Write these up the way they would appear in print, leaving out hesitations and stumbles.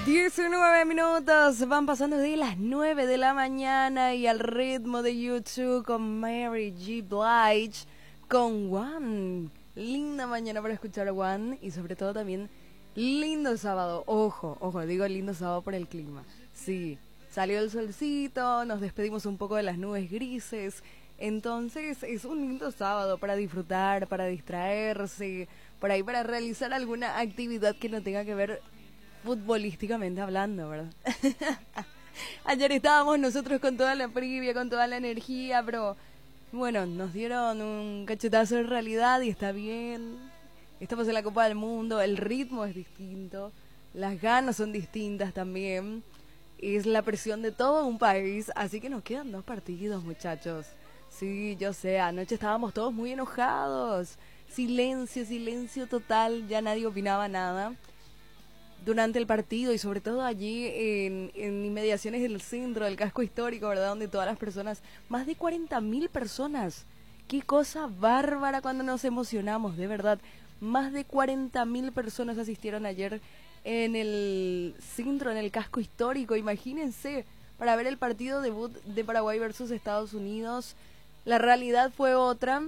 19 minutos, van pasando de las 9 de la mañana y al ritmo de YouTube con Mary J. Blige, con One. Linda mañana para escuchar a One y sobre todo también lindo sábado. Ojo, digo lindo sábado por el clima. Sí, salió el solcito, nos despedimos un poco de las nubes grises. Entonces es un lindo sábado para disfrutar, para distraerse, por ahí para realizar alguna actividad que no tenga que ver futbolísticamente hablando, ¿verdad? Ayer estábamos nosotros con toda la previa, con toda la energía, pero bueno, nos dieron un cachetazo de realidad y está bien. Estamos en la Copa del Mundo, el ritmo es distinto, las ganas son distintas también. Es la presión de todo un país, así que nos quedan 2 partidos, muchachos. Sí, yo sé, anoche estábamos todos muy enojados. Silencio total, ya nadie opinaba nada durante el partido y sobre todo allí en inmediaciones del centro, del casco histórico, ¿verdad? Donde todas las personas, más de 40.000 personas, qué cosa bárbara cuando nos emocionamos, de verdad. Más de 40.000 personas asistieron ayer en el centro, en el casco histórico, imagínense, para ver el partido debut de Paraguay versus Estados Unidos. La realidad fue otra.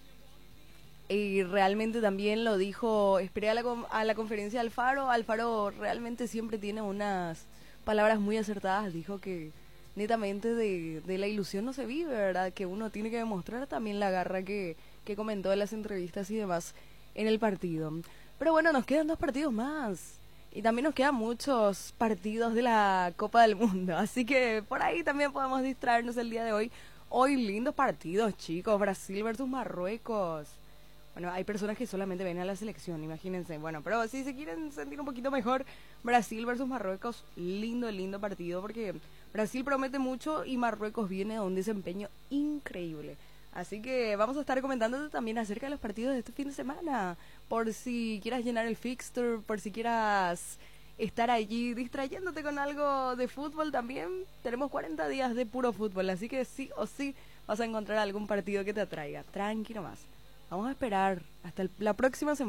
Y realmente también lo dijo, esperé a la conferencia de Alfaro. Alfaro realmente siempre tiene unas palabras muy acertadas. Dijo que netamente de la ilusión no se vive, ¿verdad? Que uno tiene que demostrar también la garra que comentó en las entrevistas y demás en el partido. Pero bueno, nos quedan 2 partidos más. Y también nos quedan muchos partidos de la Copa del Mundo. Así que por ahí también podemos distraernos el día de hoy. Hoy lindos partidos, chicos. Brasil versus Marruecos. Bueno, hay personas que solamente ven a la selección, imagínense. Bueno, pero si se quieren sentir un poquito mejor, Brasil versus Marruecos, lindo partido, porque Brasil promete mucho y Marruecos viene de un desempeño increíble. Así que vamos a estar comentándote también acerca de los partidos de este fin de semana, por si quieras llenar el fixture, por si quieras estar allí distrayéndote con algo de fútbol también. Tenemos 40 días de puro fútbol, así que sí o sí vas a encontrar algún partido que te atraiga. Tranquilo más. Vamos a esperar hasta la próxima semana.